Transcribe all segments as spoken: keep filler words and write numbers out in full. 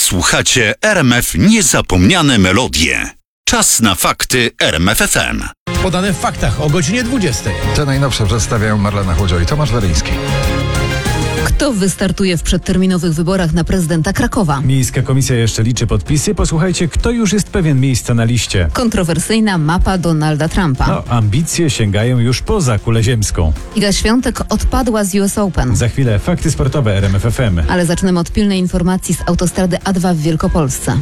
Słuchacie R M F Niezapomniane Melodie. Czas na fakty R M F F M. Podane w faktach o godzinie dwudziestej. Te najnowsze przedstawiają Marlena Chłodzio i Tomasz Weryński. Kto wystartuje w przedterminowych wyborach na prezydenta Krakowa? Miejska komisja jeszcze liczy podpisy. Posłuchajcie, kto już jest pewien miejsca na liście. Kontrowersyjna mapa Donalda Trumpa. No, ambicje sięgają już poza kulę ziemską. Iga Świątek odpadła z U S Open. Za chwilę fakty sportowe R M F F M. Ale zaczniemy od pilnej informacji z autostrady A dwa w Wielkopolsce.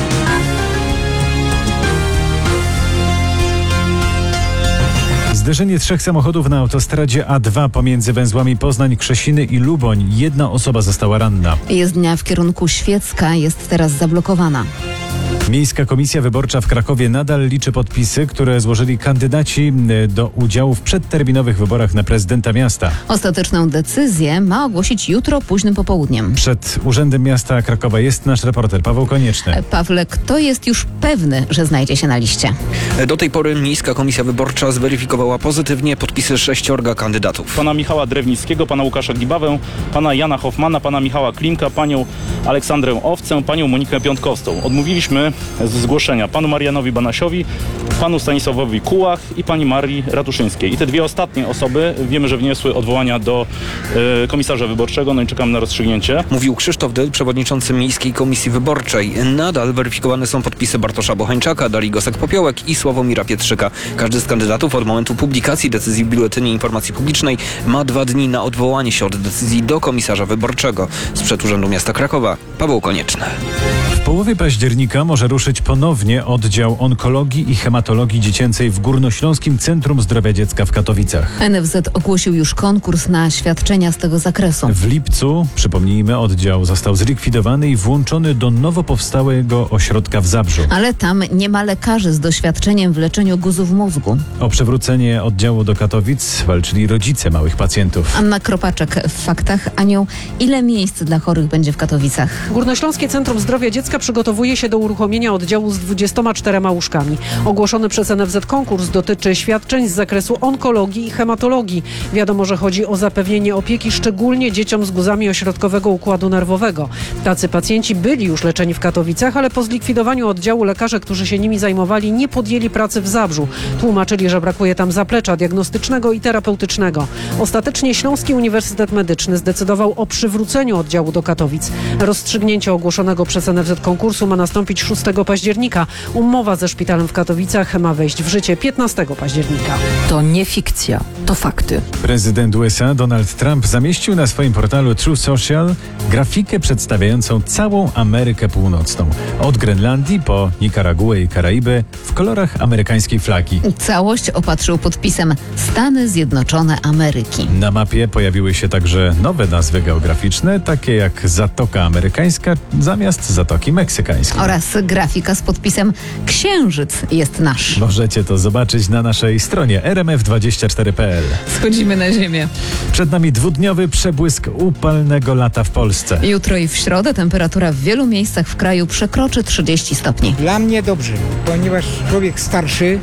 Zderzenie trzech samochodów na autostradzie A dwa pomiędzy węzłami Poznań, Krzesiny i Luboń. Jedna osoba została ranna. Jezdnia w kierunku Świecka jest teraz zablokowana. Miejska Komisja Wyborcza w Krakowie nadal liczy podpisy, które złożyli kandydaci do udziału w przedterminowych wyborach na prezydenta miasta. Ostateczną decyzję ma ogłosić jutro późnym popołudniem. Przed Urzędem Miasta Krakowa jest nasz reporter Paweł Konieczny. Pawle, kto jest już pewny, że znajdzie się na liście? Do tej pory Miejska Komisja Wyborcza zweryfikowała pozytywnie podpisy sześciorga kandydatów. Pana Michała Drewnickiego, pana Łukasza Gibawę, pana Jana Hoffmana, pana Michała Klimka, panią Aleksandrę Owcę, panią Monikę Piątkowską. Odmówiliśmy z zgłoszenia panu Marianowi Banasiowi, panu Stanisławowi Kułach i pani Marii Ratuszyńskiej. I te dwie ostatnie osoby wiemy, że wniosły odwołania do y, komisarza wyborczego, no i czekamy na rozstrzygnięcie. Mówił Krzysztof Dyl, przewodniczący Miejskiej Komisji Wyborczej. Nadal weryfikowane są podpisy Bartosza Bocheńczaka, Darii Gosek-Popiołek i Sławomira Pietrzyka. Każdy z kandydatów od momentu publikacji decyzji w Biuletynie Informacji Publicznej ma dwa dni na odwołanie się od decyzji do komisarza wyborczego. Sprzed Urzędu Miasta Krakowa, Paweł Konieczny. W połowie października może ruszyć ponownie oddział onkologii i hematologii dziecięcej w Górnośląskim Centrum Zdrowia Dziecka w Katowicach. N F Z ogłosił już konkurs na świadczenia z tego zakresu. W lipcu, przypomnijmy, oddział został zlikwidowany i włączony do nowo powstałego ośrodka w Zabrzu. Ale tam nie ma lekarzy z doświadczeniem w leczeniu guzów mózgu. O przywrócenie oddziału do Katowic walczyli rodzice małych pacjentów. Anna Kropaczek w faktach. Aniu, ile miejsc dla chorych będzie w Katowicach? Górnośląskie Centrum Zdrowia Dziecka przygotowuje się do uruchomienia oddziału z dwudziestoma czterema łóżkami. Ogłoszony przez N F Z konkurs dotyczy świadczeń z zakresu onkologii i hematologii. Wiadomo, że chodzi o zapewnienie opieki szczególnie dzieciom z guzami ośrodkowego układu nerwowego. Tacy pacjenci byli już leczeni w Katowicach, ale po zlikwidowaniu oddziału lekarze, którzy się nimi zajmowali, nie podjęli pracy w Zabrzu. Tłumaczyli, że brakuje tam zaplecza diagnostycznego i terapeutycznego. Ostatecznie Śląski Uniwersytet Medyczny zdecydował o przywróceniu oddziału do Katowic. Rozstrzygnięcie ogłoszonego przez N F Z konkursu ma nastąpić szóstego października. Umowa ze szpitalem w Katowicach ma wejść w życie piętnastego października. To nie fikcja, to fakty. Prezydent U S A Donald Trump zamieścił na swoim portalu Truth Social grafikę przedstawiającą całą Amerykę Północną. Od Grenlandii po Nikaraguę i Karaiby w kolorach amerykańskiej flagi. Całość opatrzył podpisem Stany Zjednoczone Ameryki. Na mapie pojawiły się także nowe nazwy geograficzne, takie jak Zatoka Amerykańska zamiast Zatoki Meksykańskiej. Oraz grafika z podpisem Księżyc jest nasz. Możecie to zobaczyć na naszej stronie r m f dwadzieścia cztery kropka p l. Schodzimy na ziemię. Przed nami dwudniowy przebłysk upalnego lata w Polsce. Jutro i w środę temperatura w wielu miejscach w kraju przekroczy trzydzieści stopni. Dla mnie dobrze, ponieważ człowiek starszy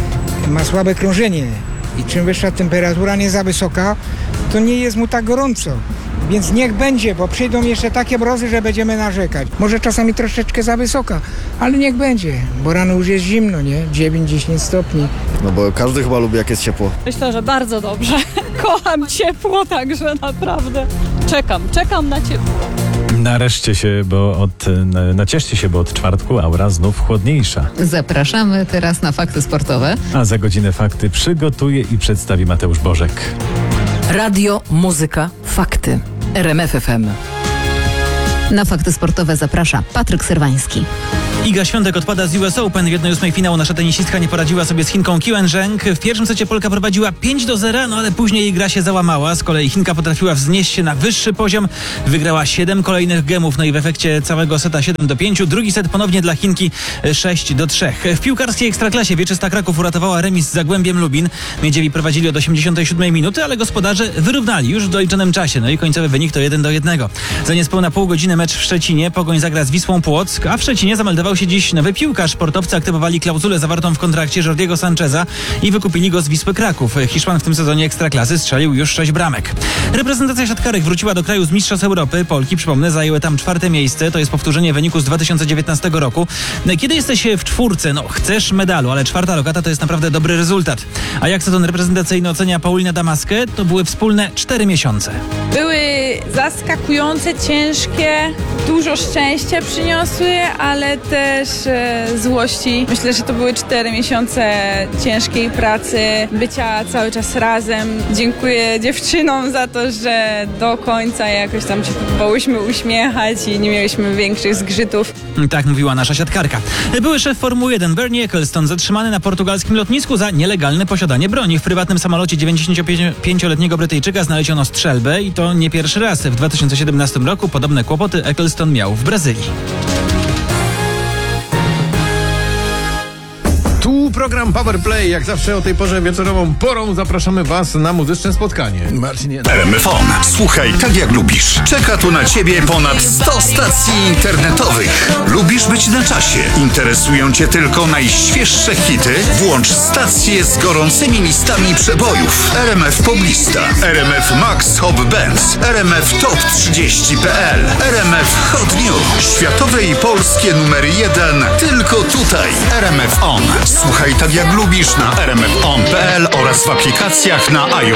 ma słabe krążenie i czym wyższa temperatura, nie za wysoka, to nie jest mu tak gorąco. Więc niech będzie, bo przyjdą jeszcze takie mrozy, że będziemy narzekać. Może czasami troszeczkę za wysoka, ale niech będzie, bo rano już jest zimno, nie? dziewięć dziesięć stopni. No bo każdy chyba lubi, jak jest ciepło. Myślę, że bardzo dobrze. Kocham ciepło, także naprawdę czekam, czekam na ciepło. Nareszcie się, bo od, nacieszcie się, bo od czwartku aura znów chłodniejsza. Zapraszamy teraz na fakty sportowe. A za godzinę fakty przygotuje i przedstawi Mateusz Bożek. Radio, muzyka, fakty. R M F F M. Na fakty sportowe zaprasza Patryk Serwański. Iga Świątek odpada z U S Open. W jednej ósmej finału nasza tenisistka nie poradziła sobie z Chinką Qiwen Zheng. W pierwszym secie Polka prowadziła pięć do zera, no ale później jej gra się załamała. Z kolei Chinka potrafiła wznieść się na wyższy poziom. Wygrała siedem kolejnych gemów, no i w efekcie całego seta siedem do pięciu. Drugi set ponownie dla Chinki sześć do trzech. W piłkarskiej ekstraklasie Wieczysta Kraków uratowała remis z Zagłębiem Lubin. Miedziewi prowadzili od osiemdziesiątej siódmej minuty, ale gospodarze wyrównali już w doliczonym czasie. No i końcowy wynik to jeden do jednego. Za niespełna pół godziny mecz w Szczecinie. Pogoń zagra z Wisłą Płock, a w Szczecinie zameldował się ukazał się dziś nowy piłkarz. Sportowcy aktywowali klauzulę zawartą w kontrakcie Jordiego Sancheza i wykupili go z Wisły Kraków. Hiszpan w tym sezonie Ekstraklasy strzelił już sześć bramek. Reprezentacja siatkarek wróciła do kraju z Mistrzostw Europy. Polki, przypomnę, zajęły tam czwarte miejsce. To jest powtórzenie wyniku z dwa tysiące dziewiętnastego roku. Kiedy jesteś w czwórce, no chcesz medalu, ale czwarta lokata to jest naprawdę dobry rezultat. A jak sezon reprezentacyjny ocenia Paulina Damaskę, to były wspólne cztery miesiące. Były zaskakujące, ciężkie, dużo szczęścia przyniosły, ale też e, złości. Myślę, że to były cztery miesiące ciężkiej pracy, bycia cały czas razem. Dziękuję dziewczynom za to, że do końca jakoś tam się próbowałyśmy uśmiechać i nie mieliśmy większych zgrzytów. Tak mówiła nasza siatkarka. Były szef Formuły jeden Bernie Ecclestone zatrzymany na portugalskim lotnisku za nielegalne posiadanie broni. W prywatnym samolocie dziewięćdziesięciopięcioletniego Brytyjczyka znaleziono strzelbę i to nie pierwszy raz. W dwa tysiące siedemnastym roku podobne kłopoty Ecclestone miał w Brazylii. Tu program Power Play. Jak zawsze o tej porze wieczorową porą zapraszamy Was na muzyczne spotkanie. Marcinie, R M F On. Słuchaj tak jak lubisz. Czeka tu na Ciebie ponad sto stacji internetowych. Lubisz być na czasie? Interesują Cię tylko najświeższe hity? Włącz stację z gorącymi listami przebojów. R M F Poblista, R M F Max Hop Bands, R M F Top trzydzieści kropka p l, R M F Hot News. Światowe i polskie numery jeden tylko tutaj. R M F On. Słuchaj tak jak lubisz na r m f on kropka p l oraz w aplikacjach na iOS.